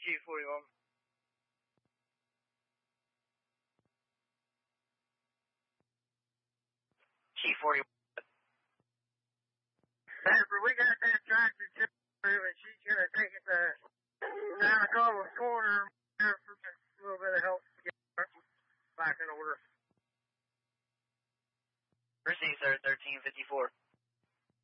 G41. G41. Pepper, we got that tractor through, and she's going to take it to Santa Carla corner for a little bit of help to get back in order. Proceed, sir, 1354.